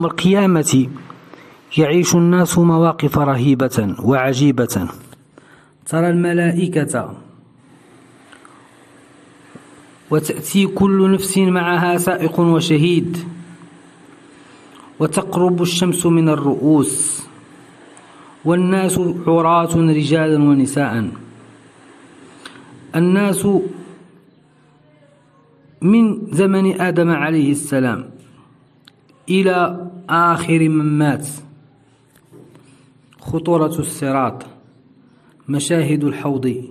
القيامة يعيش الناس مواقف رهيبة وعجيبة. ترى الملائكة وتأتي كل نفس معها سائق وشهيد، وتقرب الشمس من الرؤوس، والناس عراة رجالا ونساء. الناس من زمن آدم عليه السلام إلى آخر من مات. خطورة الصراط، مشاهد الحوض،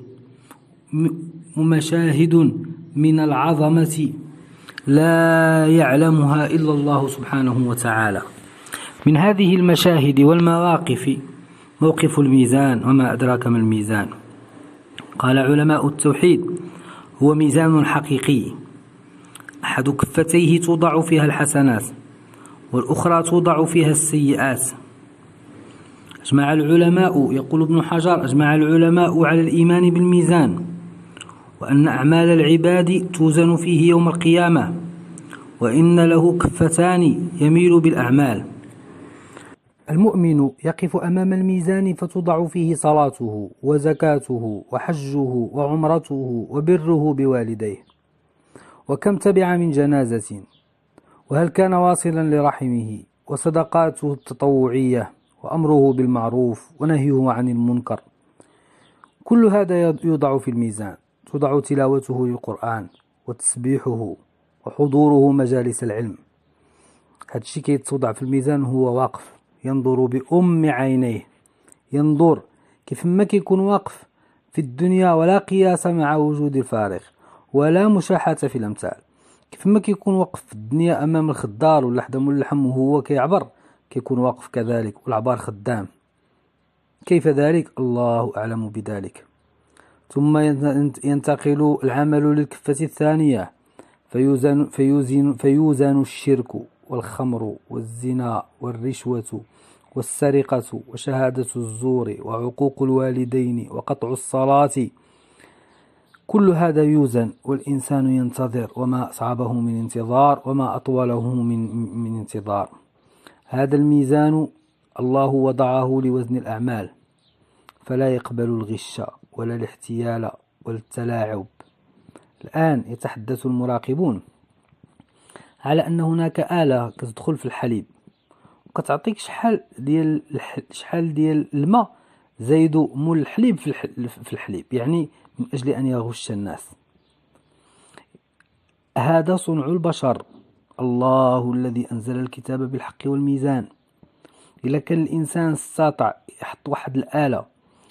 مشاهد من العظمة لا يعلمها إلا الله سبحانه وتعالى. من هذه المشاهد والمواقف موقف الميزان، وما أدراك ما الميزان. قال علماء التوحيد: هو ميزان حقيقي، أحد كفتيه توضع فيها الحسنات، والأخرى توضع فيها السيئات. أجمع العلماء، يقول ابن حجر: أجمع العلماء على الإيمان بالميزان، وأن أعمال العباد توزن فيه يوم القيامة، وإن له كفتان يميل بالأعمال. المؤمن يقف أمام الميزان فتوضع فيه صلاته وزكاته وحجه وعمرته وبره بوالديه، وكم تبع من جنازة، وهل كان واصلا لرحمه، وصدقاته التطوعية، وأمره بالمعروف ونهيه عن المنكر. كل هذا يوضع في الميزان. توضع تلاوته للقرآن وتسبيحه وحضوره مجالس العلم. هذا الشيء كيتوضع في الميزان. هو واقف ينظر بأم عينيه، ينظر كيف ما كيكون واقف في الدنيا، ولا قياس مع وجود الفارغ ولا مشاحة في الأمثال. كيف ما كيكون واقف في الدنيا أمام الخضار ولا حدا ملحم وهو كيعبر، كيكون واقف كذلك والعبار خدام. كيف ذلك؟ الله أعلم بذلك. ثم ينتقل العمل للكفة الثانية، فيوزن الشرك والخمر والزنا والرشوة والسرقة وشهادة الزور وعقوق الوالدين وقطع الصلاة. كل هذا يوزن، والإنسان ينتظر، وما أصعبه من انتظار وما أطوله من انتظار. هذا الميزان الله وضعه لوزن الأعمال، فلا يقبل الغش ولا الاحتيال ولا التلاعب. الآن يتحدث المراقبون على أن هناك آلة كتدخل في الحليب وكتعطيك شحال ديال الماء زايد مول الحليب في الحليب، يعني من أجل أن يغش الناس. هذا صنع البشر، الله الذي أنزل الكتاب بالحق والميزان. إذا كان الإنسان استطاع يحط واحد الآلة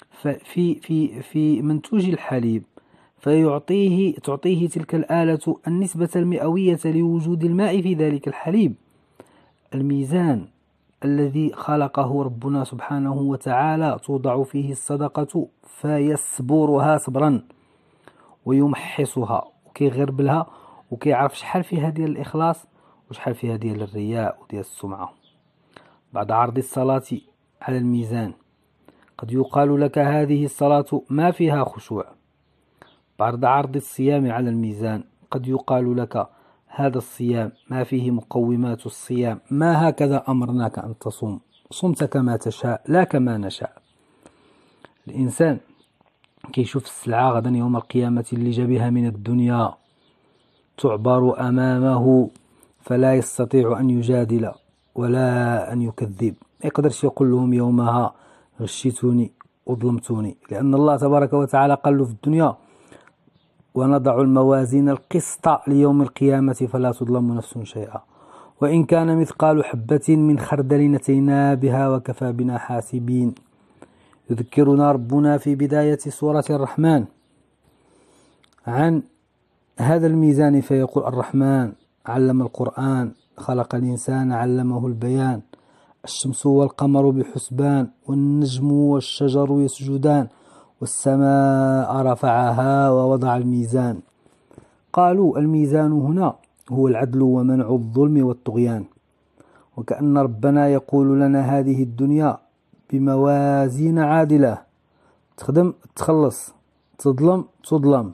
في منتوج الحليب تعطيه تلك الآلة النسبة المئوية لوجود الماء في ذلك الحليب، الميزان الذي خلقه ربنا سبحانه وتعالى توضع فيه الصدقة فيصبرها صبرا ويمحصها وكيغربلها وكيعرف شحال فيها ديال الإخلاص وشحال فيها ديال الرياء وديال السمعة. بعد عرض الصلاة على الميزان قد يقال لك: هذه الصلاة ما فيها خشوع. بعد عرض الصيام على الميزان قد يقال لك: هذا الصيام ما فيه مقومات الصيام، ما هكذا أمرناك أن تصوم، صمت كما تشاء لا كما نشاء. الإنسان كيشوف السلعة غدا يوم القيامة اللي جابها من الدنيا تعبر أمامه، فلا يستطيع أن يجادل ولا أن يكذب. ما يقدرش يقول لهم يومها غشيتوني وظلمتوني، لأن الله تبارك وتعالى قال له في الدنيا: ونضع الموازين القسط ليوم القيامة فلا تظلم نفس شيئا وإن كان مثقال حبة من خردل أتينا بها وكفى بنا حاسبين. يذكرنا ربنا في بداية سورة الرحمن عن هذا الميزان فيقول: الرحمن علم القرآن خلق الإنسان علمه البيان، الشمس والقمر بحسبان، والنجم والشجر يسجدان، والسماء رفعها ووضع الميزان. قالوا الميزان هنا هو العدل ومنع الظلم والطغيان، وكأن ربنا يقول لنا: هذه الدنيا بموازين عادلة، تخدم تخلص، تظلم.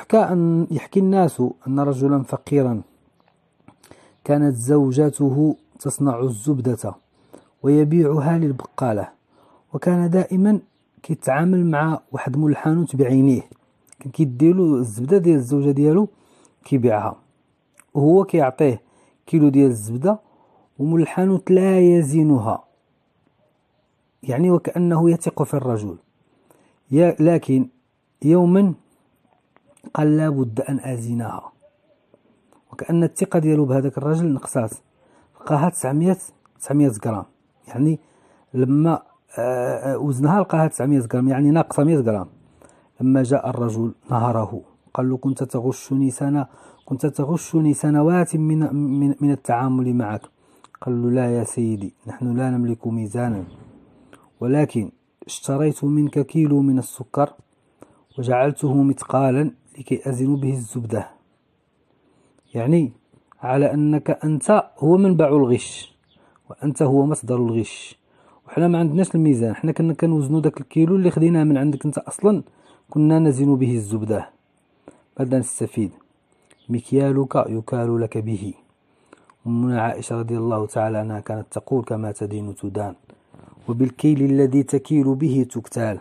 يحكي الناس أن رجلا فقيرا كانت زوجته تصنع الزبدة ويبيعها للبقالة، وكان دائما كيتعامل مع واحد مول الحانوت بعينيه، كان كيديلو الزبدة ديال الزوجة ديالو كيبيعها، وهو كيعطيه كيلو ديال الزبدة ومول الحانوت لا يزنها، يعني وكأنه يثق في الرجل. لكن يوما قال لا بد أن أزنها، وكأن الثقة ديالو بهذاك الرجل نقصات، لقاها 900 غرام، يعني لما وزنها لقاها 900 غرام، يعني ناقصة 100 غرام. لما جاء الرجل نهره، قال له كنت تغشني سنوات من التعامل معك. قال له لا يا سيدي، نحن لا نملك ميزانا، ولكن اشتريت منك كيلو من السكر وجعلته مثقالا لكي أزن به الزبدة، يعني على أنك أنت هو منبع الغش وأنت هو مصدر الغش، وحنا ما عندناش الميزان، حنا كنا كنوزنوا داك الكيلو اللي خديناه من عندك انت اصلا كنا نزن به الزبده. بدنا نستفيد، مكيالك يكال لك به. أمنا عائشة رضي الله تعالى عنها كانت تقول كما تدين تدان، وبالكيل الذي تكيل به تكتال.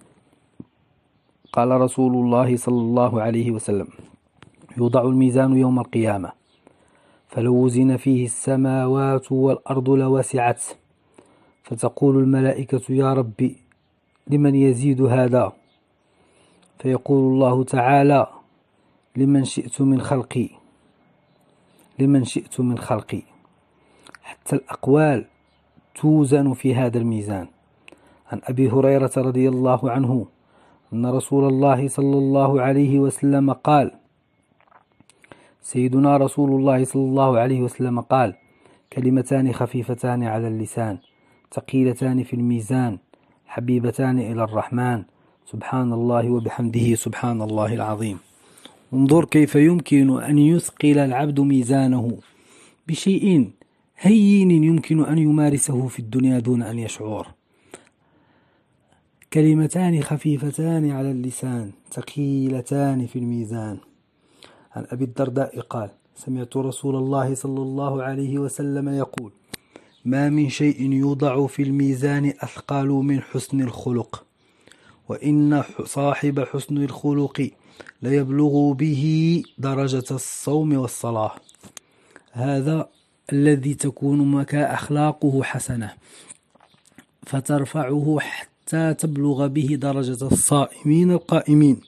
قال رسول الله صلى الله عليه وسلم: يوضع الميزان يوم القيامة فلو وزن فيه السماوات والأرض لوسعت، فتقول الملائكة يا ربي لمن يزيد هذا؟ فيقول الله تعالى لمن شئت من خلقي. حتى الأقوال توزن في هذا الميزان. عن أبي هريرة رضي الله عنه أن رسول الله صلى الله عليه وسلم قال: سيدنا رسول الله صلى الله عليه وسلم قال: كلمتان خفيفتان على اللسان ثقيلتان في الميزان حبيبتان إلى الرحمن، سبحان الله وبحمده سبحان الله العظيم. انظر كيف يمكن أن يثقل العبد ميزانه بشيء هين يمكن أن يمارسه في الدنيا دون أن يشعر. كلمتان خفيفتان على اللسان ثقيلتان في الميزان. عن أبي الدرداء قال: سمعت رسول الله صلى الله عليه وسلم يقول: ما من شيء يوضع في الميزان أثقل من حسن الخلق، وإن صاحب حسن الخلق ليبلغ به درجة الصوم والصلاة. هذا الذي تكون مك أخلاقه حسنة فترفعه حتى تبلغ به درجة الصائمين القائمين،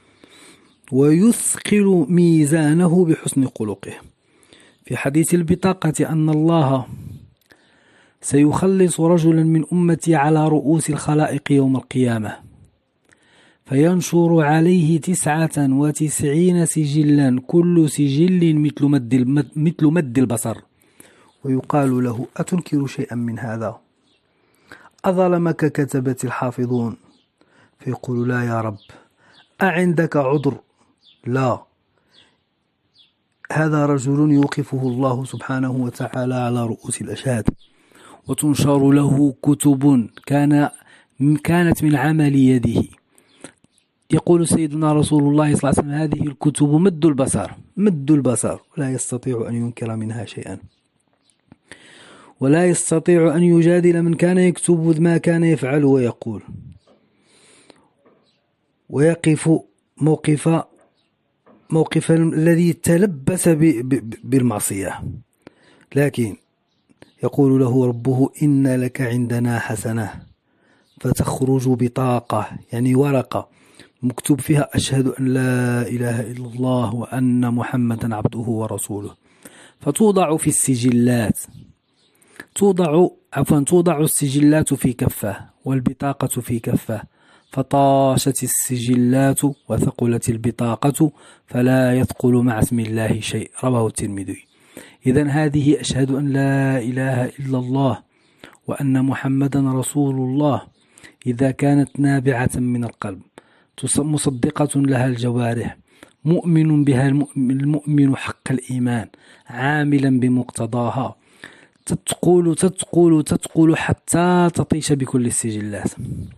ويثقل ميزانه بحسن خلقه. في حديث البطاقة أن الله سيخلص رجلا من أمتي على رؤوس الخلائق يوم القيامة، فينشر عليه 99 سجلا، كل سجل مثل مد البصر، ويقال له: أتنكر شيئا من هذا؟ أظلمك كتبة الحافظون؟ فيقول: لا يا رب. أعندك عذر؟ لا. هذا رجل يوقفه الله سبحانه وتعالى على رؤوس الأشهاد، وتنشر له كتب كانت من عمل يده. يقول سيدنا رسول الله صلى الله عليه وسلم: هذه الكتب مد البصر، لا يستطيع أن ينكر منها شيئا، ولا يستطيع أن يجادل من كان يكتب ما كان يفعل ويقول، ويقف موقف الذي تلبس بالمعصية، لكن يقول له ربه: إن لك عندنا حسنة، فتخرج بطاقة، يعني ورقة مكتوب فيها: أشهد أن لا إله إلا الله وأن محمدا عبده ورسوله. فتوضع في السجلات، توضع السجلات في كفة والبطاقة في كفة، فطاشت السجلات وثقلت البطاقة، فلا يثقل مع اسم الله شيء. رواه الترمذي. إذن هذه أشهد أن لا إله إلا الله وأن محمدا رسول الله إذا كانت نابعة من القلب مصدقة لها الجوارح، مؤمن بها المؤمن حق الإيمان، عاملا بمقتضاها، تتقول حتى تطيش بكل السجلات.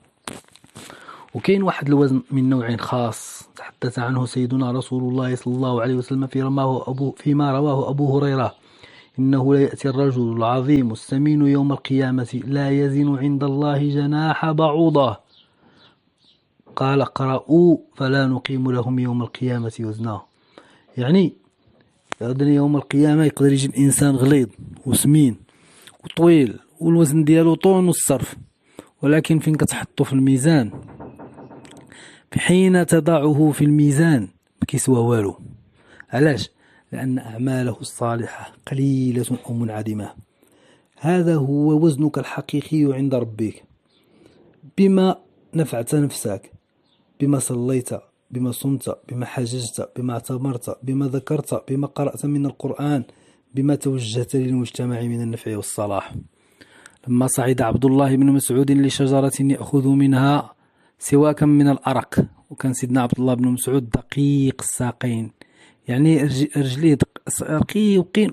وكاين واحد الوزن من نوع خاص تحدث عنه سيدنا رسول الله صلى الله عليه وسلم فيما رواه أبو هريرة، إنه ليأتي الرجل العظيم السمين يوم القيامة لا يزن عند الله جناح بعوضة. قال اقرأوا فلا نقيم لهم يوم القيامة وزنا. يعني غدا يوم القيامة يقدر يجي الإنسان غليظ وسمين وطويل والوزن ديالو طون والصرف، ولكن فين كتحطو في الميزان، في حين تضعه في الميزان ما كيسوى والو. علاش؟ لأن أعماله الصالحة قليلة أو منعدمة. هذا هو وزنك الحقيقي عند ربك، بما نفعت نفسك، بما صليت، بما صمت، بما حججت، بما اعتمرت، بما ذكرت، بما قرأت من القرآن، بما توجهت للمجتمع من النفع والصلاح. لما صعد عبد الله بن مسعود لشجرة يأخذ منها سواكا من الأرق، وكان سيدنا عبد الله بن مسعود دقيق الساقين، يعني رجليه رقيقين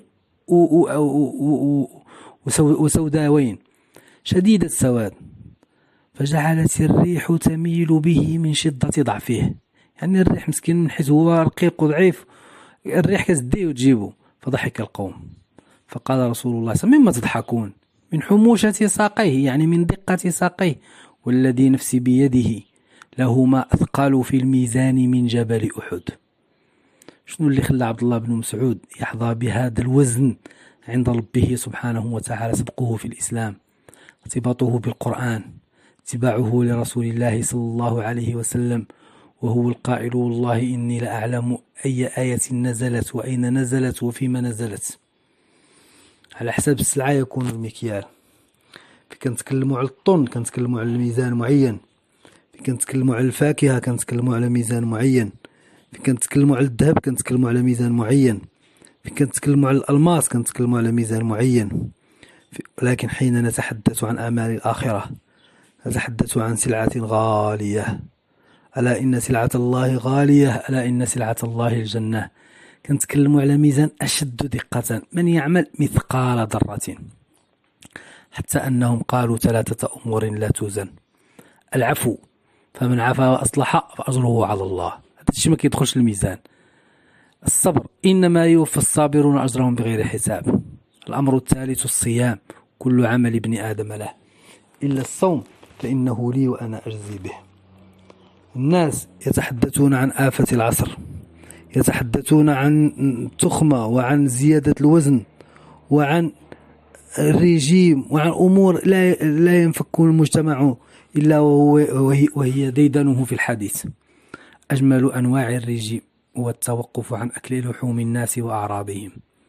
وسوداوين شديد السواد، فجعلت الريح تميل به من شدة ضعفه. يعني الريح مسكين من حيث هو رقيق وضعيف، الريح كتديه وتجيبه. فضحك القوم فقال رسول الله صلى الله عليه وسلم: مما تضحكون؟ من حموشة ساقيه، يعني من دقة ساقيه، والذي نفسي بيده لهما أثقال في الميزان من جبل أحد. شنو اللي خلى عبد الله بن مسعود يحظى بهذا الوزن عند ربه سبحانه وتعالى؟ سبقه في الإسلام، ارتباطه بالقرآن، اتباعه لرسول الله صلى الله عليه وسلم، وهو القائل: والله إني لأعلم أي آية نزلت وأين نزلت وفيما نزلت. على حسب السلعة يكون المكيال. كنتكلموا على الطن كنتكلموا على الميزان معين، كنتكلموا على الفاكهة كنتكلموا على ميزان معين، كنتكلموا على الذهب كنتكلموا على ميزان معين، كنتكلموا على الألماس كنتكلموا على ميزان معين. ولكن حين نتحدث عن آمال الآخرة نتحدث عن سلعة غالية. ألا إن سلعة الله غالية، ألا إن سلعة الله الجنة. كنتكلموا على ميزان أشد دقة، من يعمل مثقال ذرة، حتى أنهم قالوا 3 أمور لا توزن: العفو، فمن عفا وأصلح فأجره على الله، هذا الشيء ما كيدخلش الميزان. الصبر، إنما يوفى الصابرون أجرهم بغير حساب. الأمر الثالث الصيام، كل عمل ابن آدم له إلا الصوم فإنه لي وأنا أجزي به. الناس يتحدثون عن آفة العصر، يتحدثون عن التخمة وعن زيادة الوزن وعن الرجيم وعن أمور لا ينفك المجتمع إلا وهي ديدنه في الحديث. أجمل أنواع الرجيم هو التوقف عن أكل لحوم الناس وأعراضهم.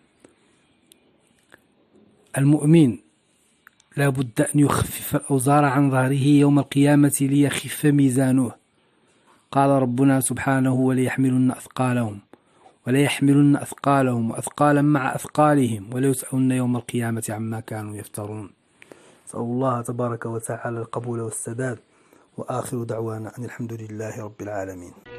المؤمن لا بد أن يخفف الأوزار عن ظهره يوم القيامة ليخف ميزانه. قال ربنا سبحانه: وليحملن أثقالهم وأثقالا مع أثقالهم وليسألن يوم القيامة عما كانوا يفترون. نسأل الله تبارك وتعالى القبول والسداد، وآخر دعوانا أن الحمد لله رب العالمين.